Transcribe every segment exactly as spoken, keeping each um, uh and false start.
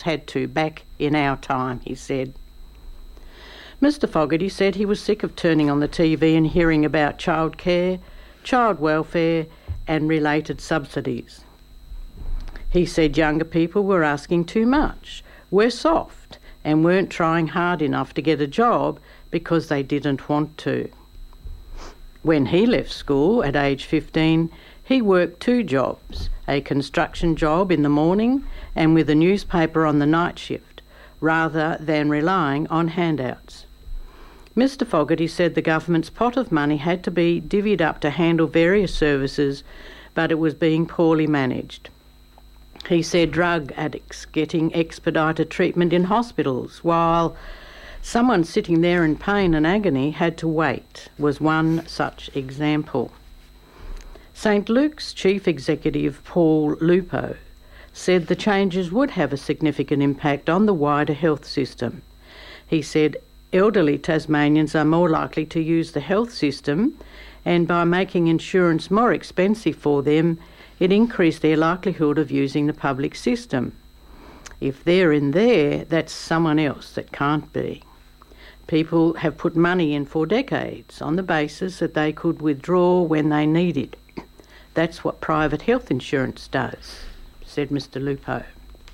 had to back in our time, he said. Mister Fogarty said he was sick of turning on the T V and hearing about childcare, child welfare and related subsidies. He said younger people were asking too much, were soft and weren't trying hard enough to get a job because they didn't want to. When he left school at age fifteen, he worked two jobs, a construction job in the morning and with a newspaper on the night shift, rather than relying on handouts. Mister Fogarty said the government's pot of money had to be divvied up to handle various services, but it was being poorly managed. He said drug addicts getting expedited treatment in hospitals, while someone sitting there in pain and agony had to wait, was one such example. Saint Luke's chief executive, Paul Lupo, said the changes would have a significant impact on the wider health system. He said elderly Tasmanians are more likely to use the health system, and by making insurance more expensive for them, it increased their likelihood of using the public system. If they're in there, that's someone else that can't be. People have put money in for decades on the basis that they could withdraw when they need it. That's what private health insurance does, said Mister Lupo.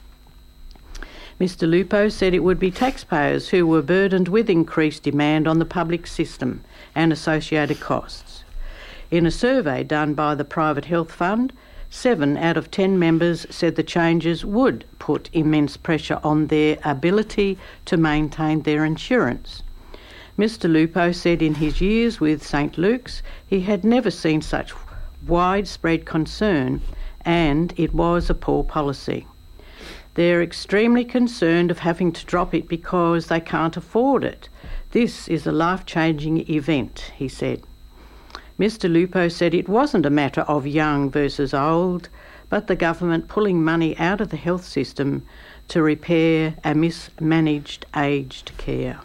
Mister Lupo said it would be taxpayers who were burdened with increased demand on the public system and associated costs. In a survey done by the Private Health Fund, seven out of ten members said the changes would put immense pressure on their ability to maintain their insurance. Mister Lupo said in his years with Saint Luke's he had never seen such widespread concern, and it was a poor policy. They're extremely concerned of having to drop it because they can't afford it. This is a life-changing event, he said. Mister Lupo said it wasn't a matter of young versus old, but the government pulling money out of the health system to repair a mismanaged aged care.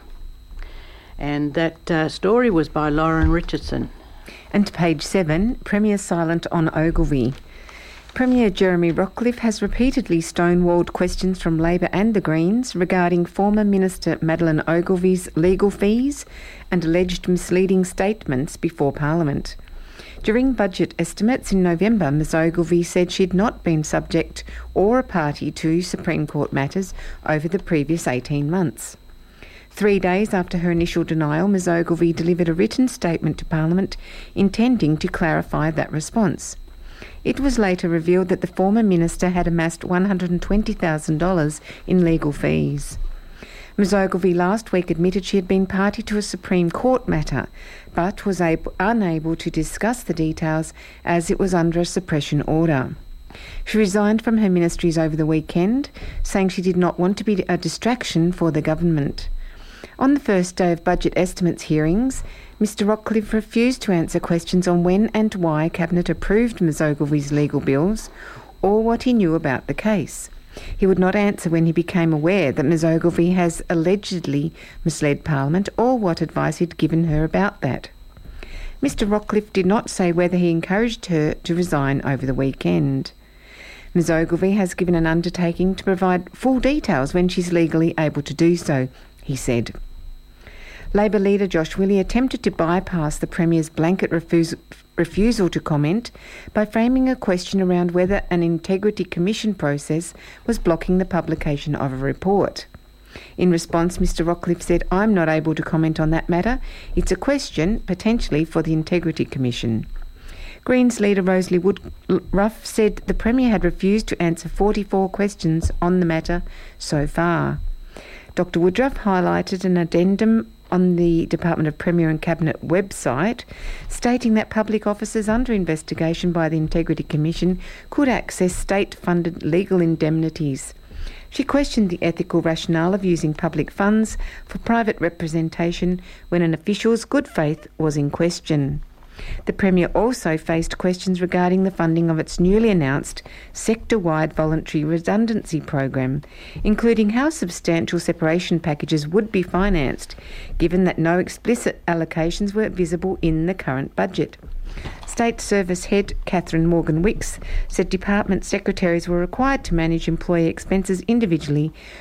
And that uh, story was by Lauren Richardson. And to page seven, Premier silent on Ogilvy. Premier Jeremy Rockliff has repeatedly stonewalled questions from Labor and the Greens regarding former Minister Madeleine Ogilvy's legal fees and alleged misleading statements before Parliament. During budget estimates in November, Ms Ogilvy said she'd not been subject or a party to Supreme Court matters over the previous eighteen months. Three days after her initial denial, Ms Ogilvy delivered a written statement to Parliament intending to clarify that response. It was later revealed that the former minister had amassed one hundred twenty thousand dollars in legal fees. Ms Ogilvy last week admitted she had been party to a Supreme Court matter, but was able, unable to discuss the details as it was under a suppression order. She resigned from her ministries over the weekend, saying she did not want to be a distraction for the government. On the first day of budget estimates hearings, Mr Rockliff refused to answer questions on when and why Cabinet approved Ms Ogilvy's legal bills or what he knew about the case. He would not answer when he became aware that Ms Ogilvy has allegedly misled Parliament or what advice he'd given her about that. Mr Rockliff did not say whether he encouraged her to resign over the weekend. Ms Ogilvy has given an undertaking to provide full details when she's legally able to do so, he said. Labor leader Josh Willey attempted to bypass the Premier's blanket refus- refusal to comment by framing a question around whether an integrity commission process was blocking the publication of a report. In response, Mr Rockliff said, "I'm not able to comment on that matter. It's a question, potentially, for the Integrity Commission." Greens leader Rosalie Woodruff said the Premier had refused to answer forty-four questions on the matter so far. Doctor Woodruff highlighted an addendum on the Department of Premier and Cabinet website, stating that public officers under investigation by the Integrity Commission could access state-funded legal indemnities. She questioned the ethical rationale of using public funds for private representation when an official's good faith was in question. The Premier also faced questions regarding the funding of its newly announced sector-wide voluntary redundancy program, including how substantial separation packages would be financed, given that no explicit allocations were visible in the current budget. State Service Head Catherine Morgan-Wicks said department secretaries were required to manage employee expenses individually